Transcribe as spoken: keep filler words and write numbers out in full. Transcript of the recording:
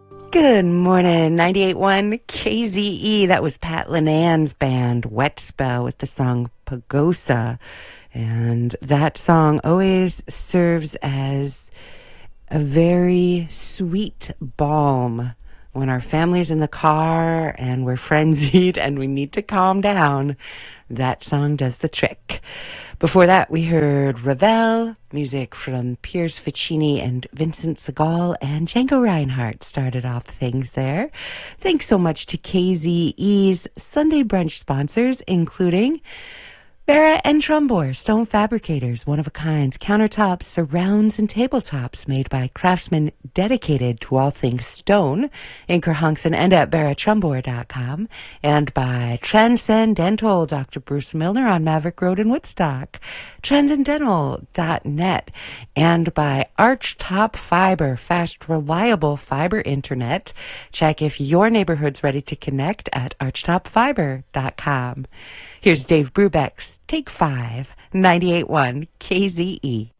Good morning, ninety-eight point one K Z E. That was Pat Linan's band, Wet Spell, with the song Pagosa. And that song always serves as a very sweet balm when our family's in the car and we're frenzied and we need to calm down. That song does the trick. Before that, we heard Ravel, music from Piers Ficini and Vincent Segal, and Django Reinhardt started off things there. Thanks so much to K Z E's Sunday Brunch sponsors, including Barra and Trumbor, stone fabricators, one-of-a-kind countertops, surrounds, and tabletops made by craftsmen dedicated to all things stone in Kerhonkson and at barra trumbor dot com, and by Transcendental, Doctor Bruce Milner on Maverick Road in Woodstock, transcendental dot net, and by Archtop Fiber, fast, reliable fiber internet. Check if your neighborhood's ready to connect at archtop fiber dot com. Here's Dave Brubeck's Take Five, ninety-eight point one K Z E.